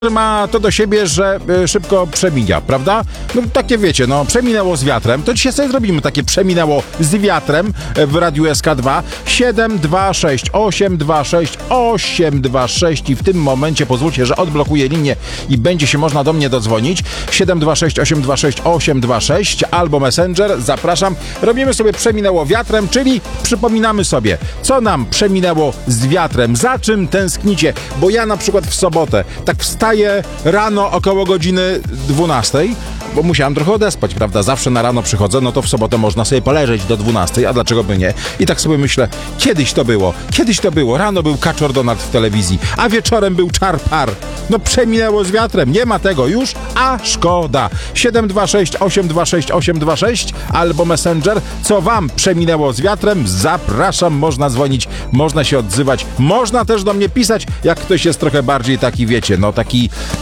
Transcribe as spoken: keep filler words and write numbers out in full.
Ma to do siebie, że y, szybko przeminia, prawda? No takie wiecie, no przeminęło z wiatrem, to dzisiaj sobie zrobimy takie przeminęło z wiatrem w Radiu S K dwa siedem dwa sześć osiem dwa sześć osiem dwa sześć i w tym momencie pozwólcie, że odblokuję linię i będzie się można do mnie dodzwonić. siedem dwa sześć osiem dwa sześć osiem dwa sześć albo Messenger, zapraszam. Robimy sobie przeminęło wiatrem, czyli przypominamy sobie, co nam przeminęło z wiatrem, za czym tęsknicie, bo ja na przykład w sobotę tak wstaję rano około godziny dwunastej, bo musiałem trochę odespać, prawda? Zawsze na rano przychodzę, no to w sobotę można sobie poleżeć do dwunastej, a dlaczego by nie? I tak sobie myślę, kiedyś to było, kiedyś to było, rano był Kaczor Donald w telewizji, a wieczorem był Czar-Par. No przeminęło z wiatrem, nie ma tego już, a szkoda. siedem dwa sześć osiem dwa sześć osiem dwa sześć albo Messenger, co wam przeminęło z wiatrem? Zapraszam, można dzwonić, można się odzywać, można też do mnie pisać, jak ktoś jest trochę bardziej taki, wiecie, no taki